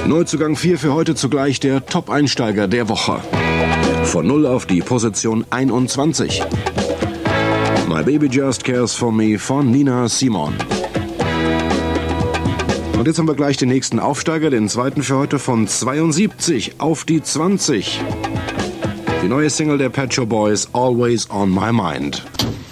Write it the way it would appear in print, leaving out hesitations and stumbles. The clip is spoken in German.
Neuzugang 4 für heute, zugleich der Top-Einsteiger der Woche. Von 0 auf die Position 21. My Baby Just Cares For Me von Nina Simone. Und jetzt haben wir gleich den nächsten Aufsteiger, den zweiten für heute, von 72 auf die 20. Die neue Single der Pet Shop Boys, Always On My Mind.